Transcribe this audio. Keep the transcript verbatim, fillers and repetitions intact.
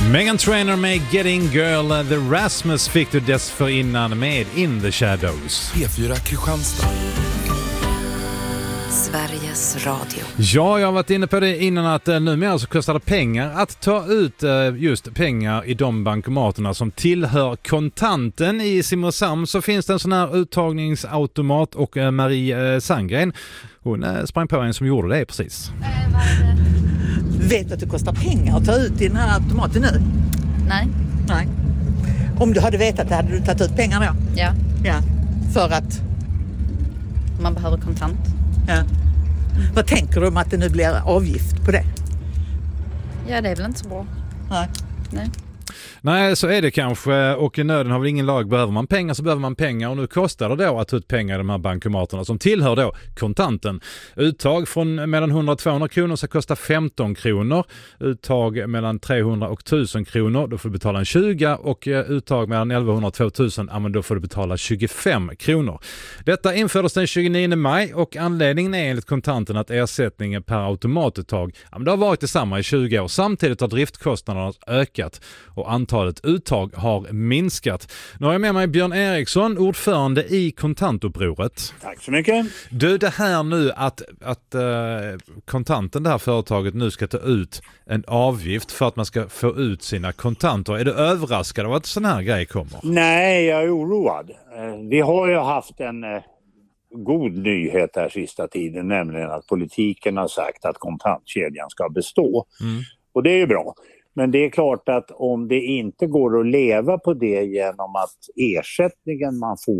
Meghan Trainor med Getting Girl. The Rasmus fick du dessförinnan med In the Shadows. P fyra Kristianstad. Sveriges Radio. Ja, jag har varit inne på det innan att eh, numera så kostar det pengar att ta ut eh, just pengar i de bankomaterna som tillhör kontanten. I Simrishamn så finns det en sån här uttagningsautomat och eh, Marie eh, Sandgren, hon eh, sprang på en som gjorde det precis. Vet du att det kostar pengar att ta ut i den här automaten nu? Nej. Nej. Om du hade vetat det, hade du tagit ut pengar då? Ja. Ja. För att? Man behöver kontant. Ja. Vad tänker du om att det nu blir avgift på det? Ja, det är väl inte så bra. Nej. Nej. Nej, så är det kanske, och i nöden har väl ingen lag. Behöver man pengar så behöver man pengar, och nu kostar det då att ta ut pengar i de här bankomaterna som tillhör då kontanten. Uttag från mellan hundra och tvåhundra kronor ska kosta femton kronor. Uttag mellan trehundra och tusen kronor, då får du betala en tjugo, och uttag mellan elvahundra och tvåtusen, ja, men då får du betala tjugofem kronor. Detta infördes den tjugonionde maj, och anledningen är enligt kontanten att ersättningen per automatuttag, ja, men det har varit detsamma i tjugo år. Samtidigt har driftkostnaderna ökat och antalet uttag har minskat. Nu har jag med mig Björn Eriksson, ordförande i Kontantupproret. Tack så mycket. Du, det här nu att, att uh, kontanten, det här företaget, nu ska ta ut en avgift för att man ska få ut sina kontanter. Är du överraskad av att sån här grej kommer? Nej, jag är oroad. Vi har ju haft en eh, god nyhet här sista tiden, nämligen att politiken har sagt att kontantkedjan ska bestå. Mm. Och det är ju bra. Men det är klart att om det inte går att leva på det genom att ersättningen man får